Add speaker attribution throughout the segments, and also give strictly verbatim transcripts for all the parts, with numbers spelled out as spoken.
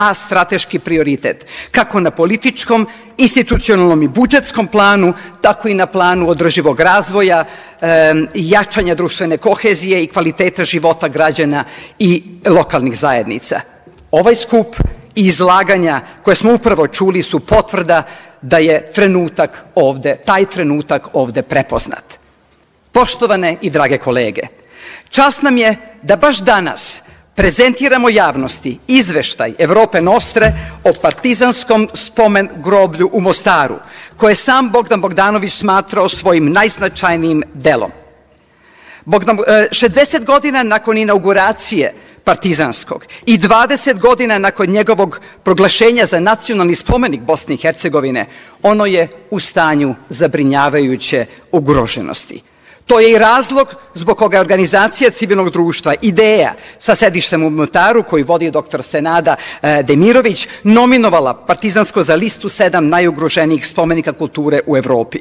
Speaker 1: a strateški prioritet, kako na političkom, institucionalnom i budžetskom planu, tako i na planu održivog razvoja, e, jačanja društvene kohezije i kvaliteta života građana i lokalnih zajednica. Ovaj skup i izlaganja koje smo upravo čuli su potvrda da je trenutak ovde, taj trenutak ovde prepoznat. Poštovane i drage kolege, čast nam je da baš danas prezentiramo javnosti izveštaj Evrope Nostre o partizanskom spomen groblju u Mostaru, koje je sam Bogdan Bogdanović smatrao svojim najznačajnijim delom. Bogdan, šezdeset godina nakon inauguracije partizanskog i dvadeset godina nakon njegovog proglašenja za nacionalni spomenik Bosne i Hercegovine, ono je u stanju zabrinjavajuće ugroženosti. To je i razlog zbog koga je organizacija civilnog društva Ideja sa sedištem u Mostaru, koji vodi doktor Senada Demirović, nominovala Partizansko za listu sedam najugroženijih spomenika kulture u Evropi.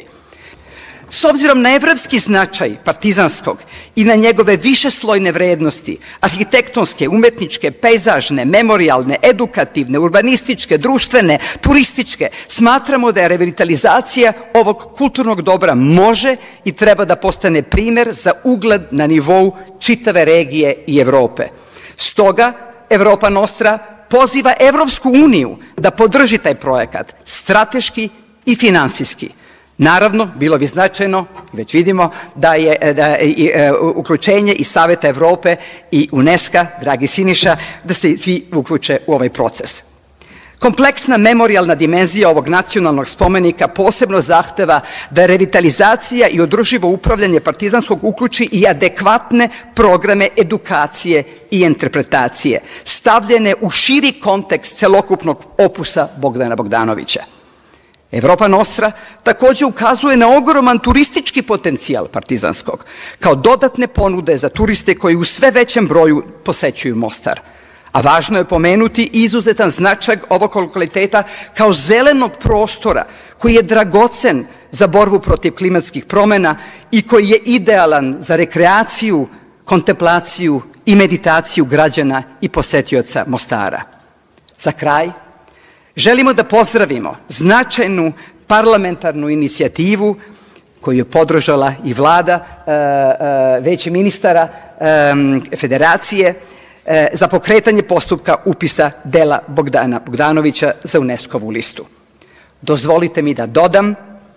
Speaker 1: S obzirom na evropski značaj partizanskog i na njegove višeslojne vrednosti, arhitektonske, umetničke, pejzažne, memorijalne, edukativne, urbanističke, društvene, turističke, smatramo da je revitalizacija ovog kulturnog dobra može i treba da postane primer za ugled na nivou čitave regije i Evrope. Stoga, Evropa Nostra poziva Evropsku uniju da podrži taj projekat strateški i finansijski. Naravno, bilo bi značajno, već vidimo, da je da, i, uh, uključenje i Saveta Evrope i UNESCO, dragi Siniša, da se svi uključe u ovaj proces. Kompleksna memorijalna dimenzija ovog nacionalnog spomenika posebno zahteva da revitalizacija i održivo upravljanje partizanskog uključi i adekvatne programe edukacije i interpretacije, stavljene u širi kontekst celokupnog opusa Bogdana Bogdanovića. Evropa Nostra također ukazuje na ogroman turistički potencijal partizanskog, kao dodatne ponude za turiste koji u sve većem broju posećuju Mostar. A važno je pomenuti izuzetan značaj ovog lokaliteta kao zelenog prostora koji je dragocen za borbu protiv klimatskih promjena i koji je idealan za rekreaciju, kontemplaciju i meditaciju građana i posetioca Mostara. Za kraj, želimo da pozdravimo značajnu parlamentarnu inicijativu koju je podržala i vlada, Veće ministara Federacije, za pokretanje postupka upisa dela Bogdana Bogdanovića za UNESCO-vu listu. Dozvolite mi da dodam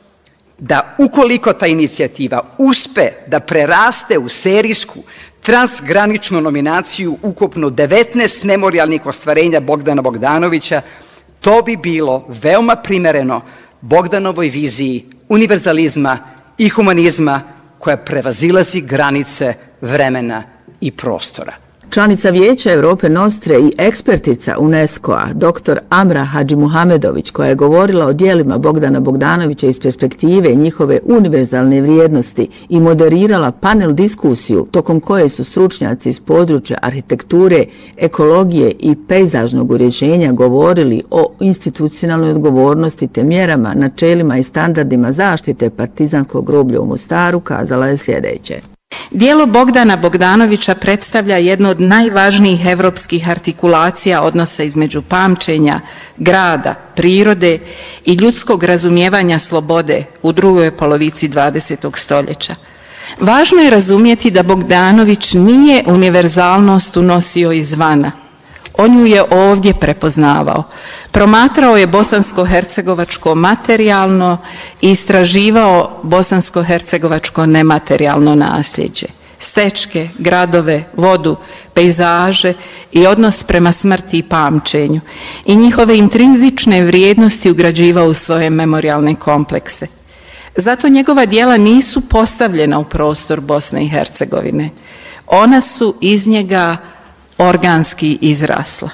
Speaker 1: da ukoliko ta inicijativa uspe da preraste u serijsku transgraničnu nominaciju ukupno devetnaest memorijalnih ostvarenja Bogdana Bogdanovića, to bi bilo veoma primereno Bogdanovoj viziji univerzalizma i humanizma koja prevazilazi granice vremena i prostora.
Speaker 2: Članica Vijeća Evrope Nostre i ekspertica UNESCO-a, doktor Amra Hadžimuhamedović, koja je govorila o dijelima Bogdana Bogdanovića iz perspektive njihove univerzalne vrijednosti i moderirala panel diskusiju tokom koje su stručnjaci iz područja arhitekture, ekologije i pejzažnog uređenja govorili o institucionalnoj odgovornosti te mjerama, načelima i standardima zaštite partizanskog groblja u Mostaru, kazala je sljedeće.
Speaker 3: Djelo Bogdana Bogdanovića predstavlja jednu od najvažnijih evropskih artikulacija odnosa između pamćenja, grada, prirode i ljudskog razumijevanja slobode u drugoj polovici dvadesetog stoljeća. Važno je razumjeti da Bogdanović nije univerzalnost unosio izvana. On ju je ovdje prepoznavao. Promatrao je bosansko-hercegovačko materijalno i istraživao bosansko-hercegovačko nematerijalno nasljeđe. Stečke, gradove, vodu, pejzaže i odnos prema smrti i pamćenju i njihove intrinzične vrijednosti ugrađivao u svoje memorijalne komplekse. Zato njegova djela nisu postavljena u prostor Bosne i Hercegovine. Ona su iz njega organski izrasla.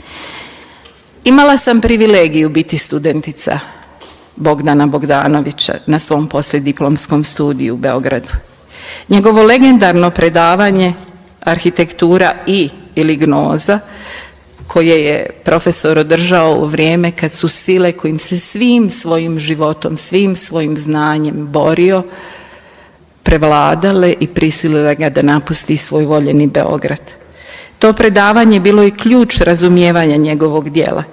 Speaker 3: Imala sam privilegiju biti studentica Bogdana Bogdanovića na svom poslijediplomskom studiju u Beogradu. Njegovo legendarno predavanje Arhitektura i ili gnoza, koje je profesor održao u vrijeme kad su sile kojim se svim svojim životom, svim svojim znanjem borio, prevladale i prisilile ga da napusti svoj voljeni Beograd. To predavanje bilo je ključ razumijevanja njegovog djela.